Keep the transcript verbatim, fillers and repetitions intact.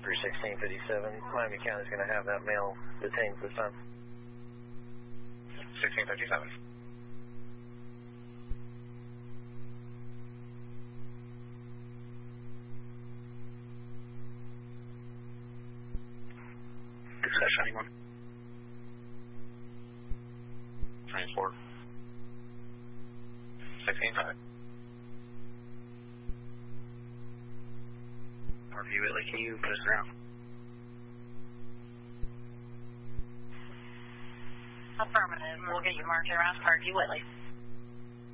three sixteen fifty-seven. Miami County is going to have that male detained this time. sixteen fifty-seven. Session anyone? Transport. sixteen five. R V Whitley, can you put us around? Affirmative. We'll get you marked around R V Whitley.